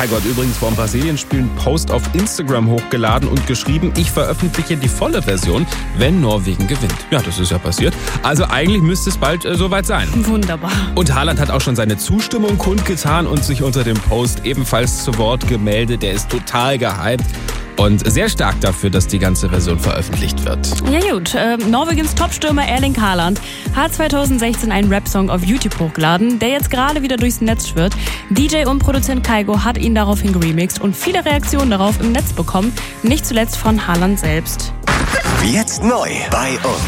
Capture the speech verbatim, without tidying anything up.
Kaigo hat übrigens vor dem Brasilien-Spiel einen Post auf Instagram hochgeladen und geschrieben, ich veröffentliche die volle Version, wenn Norwegen gewinnt. Ja, das ist ja passiert. Also eigentlich müsste es bald äh, soweit sein. Wunderbar. Und Haaland hat auch schon seine Zustimmung kundgetan und sich unter dem Post ebenfalls zu Wort gemeldet. Der ist total gehypt und sehr stark dafür, dass die ganze Version veröffentlicht wird. Ja gut, äh, Norwegens Topstürmer Erling Haaland hat zweitausendsechzehn einen Rap-Song auf YouTube hochgeladen, der jetzt gerade wieder durchs Netz schwirrt. D J und Produzent Kaigo hat ihn daraufhin geremixed und viele Reaktionen darauf im Netz bekommen, nicht zuletzt von Haaland selbst. Jetzt neu bei uns.